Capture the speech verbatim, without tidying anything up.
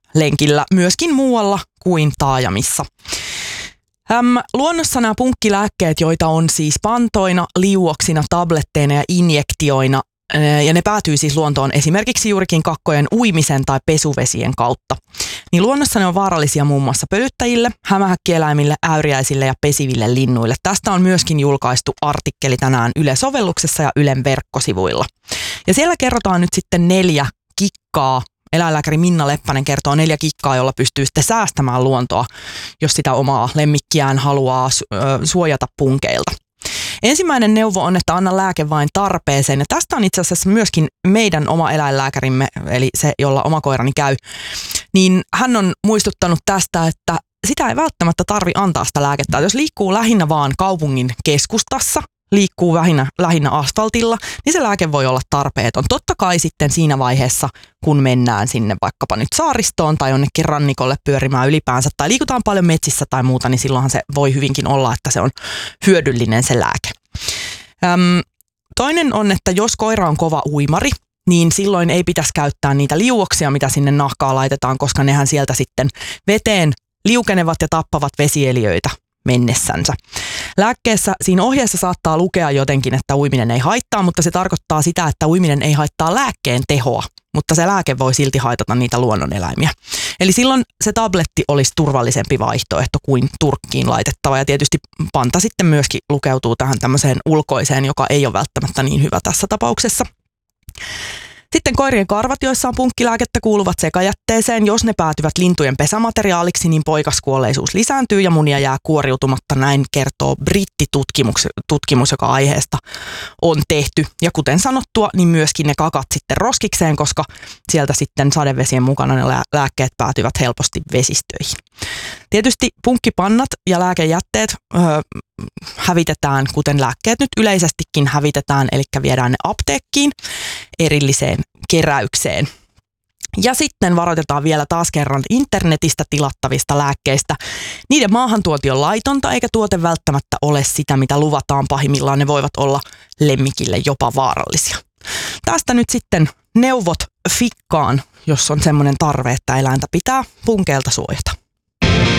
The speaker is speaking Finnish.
lenkillä myöskin muualla kuin taajamissa. Äm, luonnossa nämä punkkilääkkeet, joita on siis pantoina, liuoksina, tabletteina ja injektioina, ja ne päätyy siis luontoon esimerkiksi juurikin kakkojen uimisen tai pesuvesien kautta. Niin luonnossa ne on vaarallisia muun muassa pölyttäjille, hämähäkkieläimille, äyriäisille ja pesiville linnuille. Tästä on myöskin julkaistu artikkeli tänään Yle-sovelluksessa ja Ylen verkkosivuilla. Ja siellä kerrotaan nyt sitten neljä kikkaa. Eläinlääkäri Minna Leppänen kertoo neljä kikkaa, jolla pystyy sitten säästämään luontoa, jos sitä omaa lemmikkiään haluaa suojata punkeilta. Ensimmäinen neuvo on, että anna lääke vain tarpeeseen. Ja tästä on itse asiassa myöskin meidän oma eläinlääkärimme, eli se, jolla oma koirani käy, niin hän on muistuttanut tästä, että sitä ei välttämättä tarvi antaa sitä lääkettä. Jos liikkuu lähinnä vaan kaupungin keskustassa, liikkuu lähinnä, lähinnä asfaltilla, niin se lääke voi olla tarpeeton. Totta kai sitten siinä vaiheessa, kun mennään sinne vaikkapa nyt saaristoon tai jonnekin rannikolle pyörimään ylipäänsä tai liikutaan paljon metsissä tai muuta, niin silloinhan se voi hyvinkin olla, että se on hyödyllinen se lääke. Öm, toinen on, että jos koira on kova uimari, niin silloin ei pitäisi käyttää niitä liuoksia, mitä sinne nahkaan laitetaan, koska nehän sieltä sitten veteen liukenevat ja tappavat vesieliöitä mennessänsä. Lääkkeessä, siinä ohjeessa saattaa lukea jotenkin, että uiminen ei haittaa, mutta se tarkoittaa sitä, että uiminen ei haittaa lääkkeen tehoa, mutta se lääke voi silti haitata niitä luonnoneläimiä. Eli silloin se tabletti olisi turvallisempi vaihtoehto kuin turkkiin laitettava, ja tietysti panta sitten myöskin lukeutuu tähän tämmöiseen ulkoiseen, joka ei ole välttämättä niin hyvä tässä tapauksessa. Sitten koirien karvat, joissa on punkkilääkettä, kuuluvat sekajätteeseen. Jos ne päätyvät lintujen pesämateriaaliksi, niin poikaskuolleisuus lisääntyy ja munia jää kuoriutumatta. Näin kertoo brittitutkimus, tutkimus, joka aiheesta on tehty. Ja kuten sanottua, niin myöskin ne kakat sitten roskikseen, koska sieltä sitten sadevesien mukana ne lääkkeet päätyvät helposti vesistöihin. Tietysti punkkipannat ja lääkejätteet öö, hävitetään, kuten lääkkeet nyt yleisestikin hävitetään, eli viedään ne apteekkiin erilliseen keräykseen. Ja sitten varoitetaan vielä taas kerran internetistä tilattavista lääkkeistä. Niiden maahantuonti on laitonta, eikä tuote välttämättä ole sitä, mitä luvataan. Pahimmillaan ne voivat olla lemmikille jopa vaarallisia. Tästä nyt sitten neuvot fikkaan, jos on semmoinen tarve, että eläintä pitää punkeilta suojata.